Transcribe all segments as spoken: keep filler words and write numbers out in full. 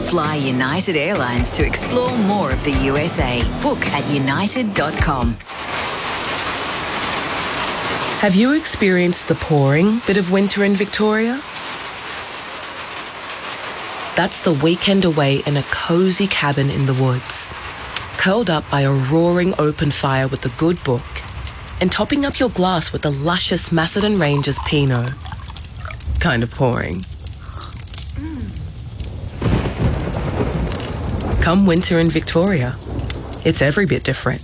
Fly United Airlines to explore more of the U S A. Book at united dot com. Have you experienced the pouring bit of winter in Victoria? That's the weekend away in a cosy cabin in the woods, curled up by a roaring open fire with a good book, and topping up your glass with the luscious Macedon Rangers Pinot. Kind of pouring. Mm. Come winter in Victoria, it's every bit different.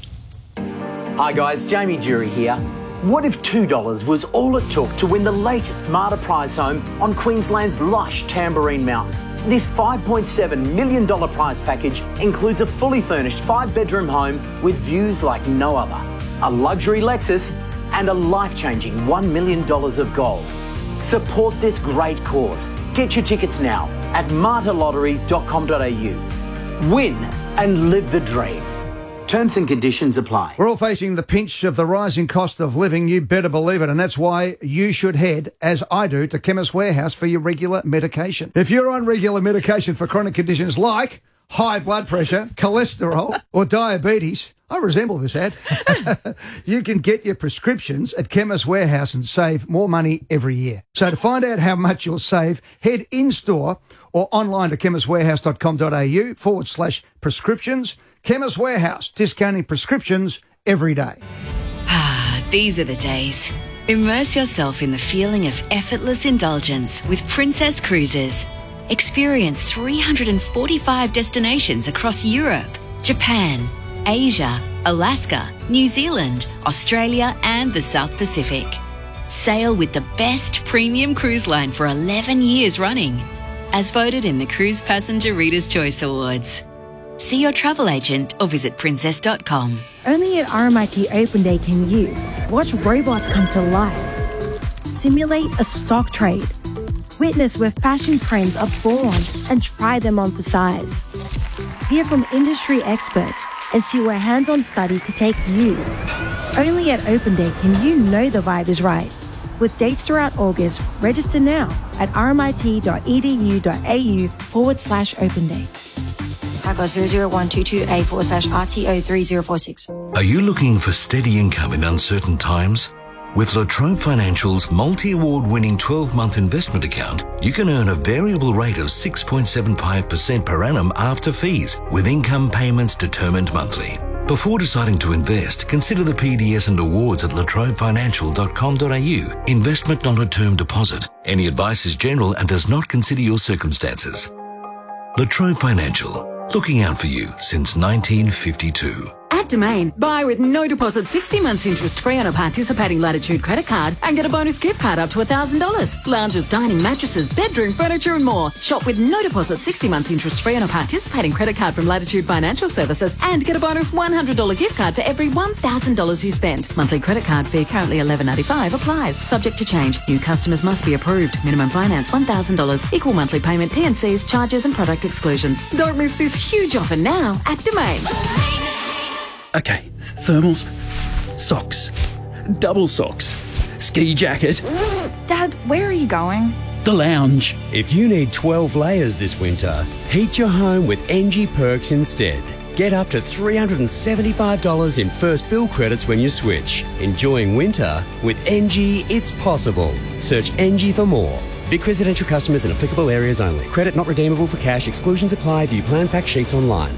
Hi guys, Jamie Jury here. What if two dollars was all it took to win the latest Marta prize home on Queensland's lush Tamborine Mountain? This five point seven million dollars prize package includes a fully furnished five-bedroom home with views like no other, a luxury Lexus, and a life-changing one million dollars of gold. Support this great cause. Get your tickets now at marta lotteries dot com dot a u. Win and live the dream. Terms and conditions apply. We're all facing the pinch of the rising cost of living, you better believe it, and that's why you should head, as I do, to Chemist Warehouse for your regular medication. If you're on regular medication for chronic conditions like high blood pressure, cholesterol or diabetes, I resemble this ad, you can get your prescriptions at Chemist Warehouse and save more money every year. So to find out how much you'll save, head in-store or online to chemist warehouse dot com dot a u forward slash prescriptions. Chemist Warehouse, discounting prescriptions every day. Ah, these are the days. Immerse yourself in the feeling of effortless indulgence with Princess Cruises. Experience three hundred forty-five destinations across Europe, Japan, Asia, Alaska, New Zealand, Australia and the South Pacific. Sail with the best premium cruise line for eleven years running, as voted in the Cruise Passenger Reader's Choice Awards. See your travel agent or visit princess dot com. Only at R M I T Open Day can you watch robots come to life, simulate a stock trade, witness where fashion trends are born and try them on for size. Hear from industry experts and see where hands-on study could take you. Only at Open Day can you know the vibe is right. With dates throughout August, register now at rmit dot e d u dot a u forward slash open day. Typo zero zero one two two A forward slash R T O three zero four six. Are you looking for steady income in uncertain times? With La Trobe Financial's multi-award winning twelve-month investment account, you can earn a variable rate of six point seven five percent per annum after fees, with income payments determined monthly. Before deciding to invest, consider the P D S and awards at la trobe financial dot com dot a u. Investment not a term deposit. Any advice is general and does not consider your circumstances. La Trobe Financial, looking out for you since nineteen fifty-two. At Domain, buy with no deposit sixty months interest free on a participating Latitude credit card and get a bonus gift card up to one thousand dollars. Lounges, dining, mattresses, bedroom, furniture and more. Shop with no deposit sixty months interest free on a participating credit card from Latitude Financial Services and get a bonus one hundred dollars gift card for every one thousand dollars you spend. Monthly credit card fee currently eleven ninety-five applies. Subject to change. New customers must be approved. Minimum finance one thousand dollars. Equal monthly payment, T and Cs, charges and product exclusions. Don't miss this huge offer now at Domain. Okay, thermals, socks, double socks, ski jacket. Dad, where are you going? The lounge. If you need twelve layers this winter, heat your home with N G Perks instead. Get up to three hundred seventy-five dollars in first bill credits when you switch. Enjoying winter with N G, it's possible. Search N G for more. Vic residential customers in applicable areas only. Credit not redeemable for cash. Exclusions apply. View plan fact sheets online.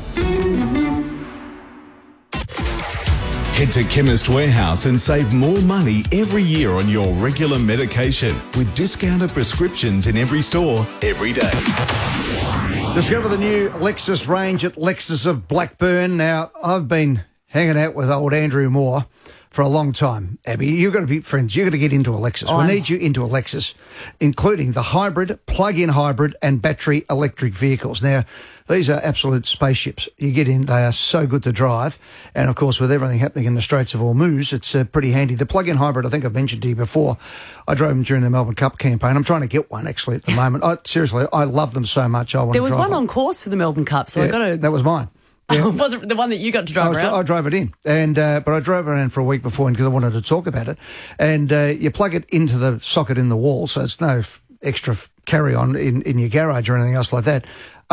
Head to Chemist Warehouse and save more money every year on your regular medication with discounted prescriptions in every store, every day. Discover the new Lexus range at Lexus of Blackburn. Now, I've been hanging out with old Andrew Moore for a long time. Abby, you've got to be friends. You've got to get into a Lexus. Oh, we I'm... need you into a Lexus, including the hybrid, plug-in hybrid and battery electric vehicles. Now, these are absolute spaceships. You get in, they are so good to drive. And, of course, with everything happening in the Straits of Hormuz, it's uh, pretty handy. The plug-in hybrid, I think I've mentioned to you before, I drove them during the Melbourne Cup campaign. I'm trying to get one, actually, at the moment. I, seriously, I love them so much. I want there to drive was one them. on course for the Melbourne Cup, so yeah, I got to... That was mine. Yeah. Was it the one that you got to drive I was, around? I drove it in, and uh, but I drove it around for a week before because I wanted to talk about it. And uh, you plug it into the socket in the wall, so it's no f- extra f- carry-on in, in your garage or anything else like that.